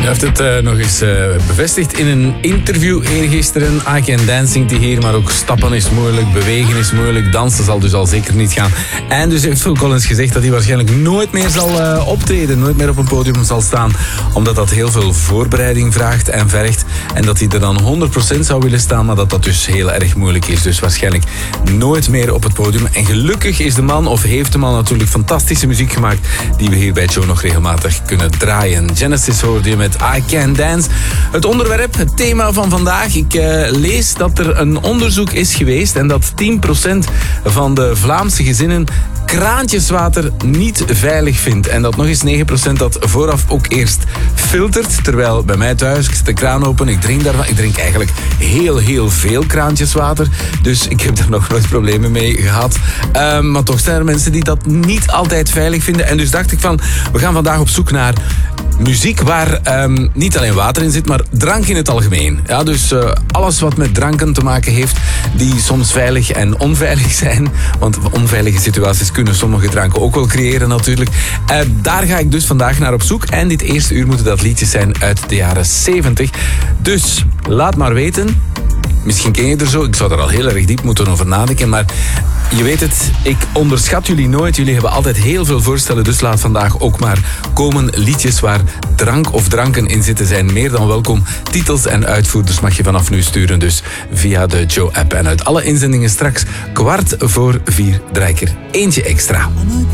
heeft het nog eens bevestigd in een interview eergisteren. I Can Dance zingt hij hier, maar ook stappen is moeilijk, bewegen is moeilijk, dansen zal dus al zeker niet gaan. En dus heeft Phil Collins gezegd dat hij waarschijnlijk nooit meer zal optreden, nooit meer op een podium zal staan, omdat dat heel veel voorbereiding vraagt en vergt. En dat hij er dan 100% zou willen staan, maar dat dus heel erg moeilijk is. Dus waarschijnlijk nooit meer op het podium. En gelukkig is de man, of heeft de man natuurlijk fantastische muziek gemaakt, die we hier bij Joe nog regelmatig kunnen draaien. Genesis hoorde je met I Can Dance. Het onderwerp, het thema van vandaag. Ik lees dat er een onderzoek is geweest en dat 10% van de Vlaamse gezinnen kraantjeswater niet veilig vindt. En dat nog eens 9% dat vooraf ook eerst filtert. Terwijl bij mij thuis, ik zet de kraan open, ik drink daarvan. Ik drink eigenlijk heel veel kraantjeswater. Dus ik heb daar nog nooit problemen mee gehad. Maar toch zijn er mensen die dat niet altijd veilig vinden. En dus dacht ik van, we gaan vandaag op zoek naar muziek waar niet alleen water in zit, maar drank in het algemeen. Ja, dus alles wat met dranken te maken heeft, die soms veilig en onveilig zijn. Want onveilige situaties kunnen sommige dranken ook wel creëren natuurlijk. Daar ga ik dus vandaag naar op zoek. En dit eerste uur moeten dat liedjes zijn uit de jaren 70. Dus laat maar weten. Misschien ken je er zo. Ik zou er al heel erg diep moeten over nadenken. Maar je weet het, ik onderschat jullie nooit. Jullie hebben altijd heel veel voorstellen. Dus laat vandaag ook maar komen. Liedjes waar drank of dranken in zitten zijn meer dan welkom. Titels en uitvoerders mag je vanaf nu sturen. Dus via de Joe-app. En uit alle inzendingen straks 3:15 draai ik er eentje extra.